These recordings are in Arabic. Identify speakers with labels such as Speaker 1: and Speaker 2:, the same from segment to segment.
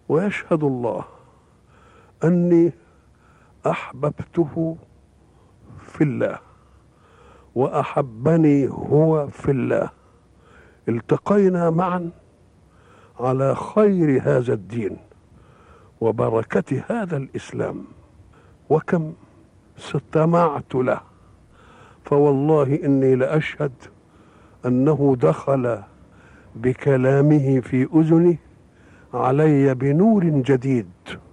Speaker 1: ويشهد الله أني أحببته في الله وأحبني هو في الله. التقينا معا على خير هذا الدين وبركة هذا الإسلام، وكم استمعت له، فوالله إني لأشهد أنه دخل بكلامه في أذني علي بنور جديد،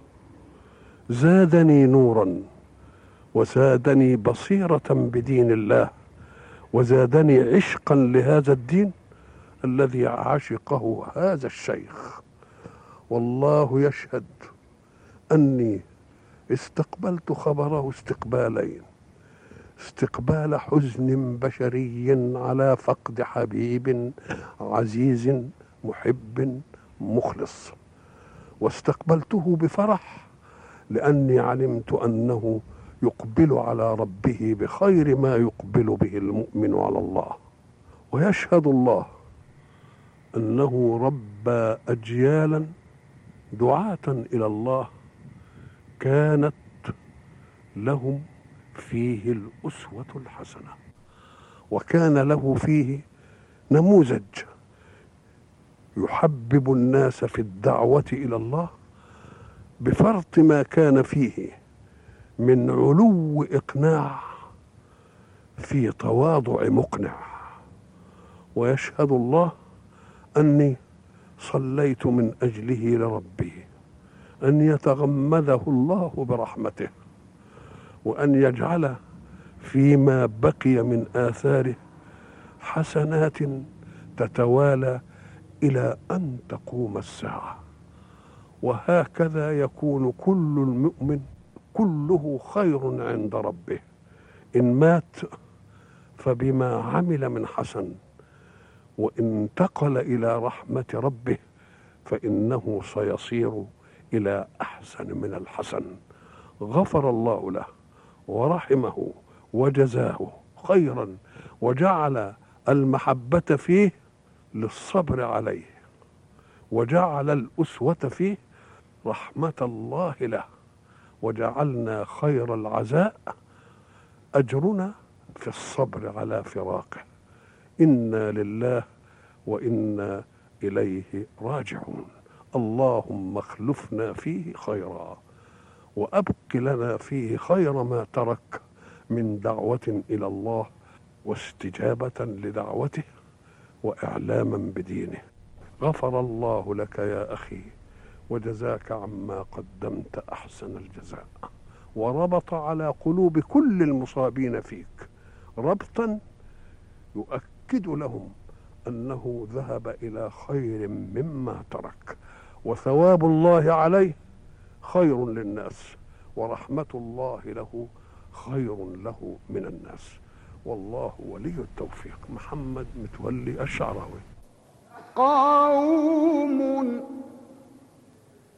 Speaker 1: زادني نورا وزادني بصيرة بدين الله وزادني عشقا لهذا الدين الذي عشقه هذا الشيخ. والله يشهد أني استقبلت خبره استقبالين: استقبال حزن بشري على فقد حبيب عزيز محب مخلص، واستقبلته بفرح لأني علمت أنه يقبل على ربه بخير ما يقبل به المؤمن على الله. ويشهد الله أنه ربى أجيالا دعاة إلى الله كانت لهم فيه الأسوة الحسنة، وكان له فيه نموذج يحبب الناس في الدعوة إلى الله بفرط ما كان فيه من علو إقناع في تواضع مقنع. ويشهد الله أني صليت من أجله لربه أن يتغمده الله برحمته، وأن يجعل فيما بقي من آثاره حسنات تتوالى إلى أن تقوم الساعة. وهكذا يكون كل المؤمن كله خير عند ربه، إن مات فبما عمل من حسن، وإن انتقل إلى رحمة ربه فإنه سيصير إلى أحسن من الحسن. غفر الله له ورحمه وجزاه خيرا، وجعل المحبة فيه للصبر عليه، وجعل الأسوة فيه رحمة الله له، وجعلنا خير العزاء أجرنا في الصبر على فراقه. إنا لله وإنا إليه راجعون. اللهم اخلفنا فيه خيرا وأبق لنا فيه خير ما ترك من دعوة إلى الله واستجابة لدعوته وإعلاما بدينه. غفر الله لك يا أخي وجزاك عما قدمت أحسن الجزاء، وربط على قلوب كل المصابين فيك ربطا يؤكد لهم أنه ذهب إلى خير مما ترك، وثواب الله عليه خير للناس، ورحمة الله له خير له من الناس. والله ولي التوفيق. محمد متولي الشعراوي.
Speaker 2: قوم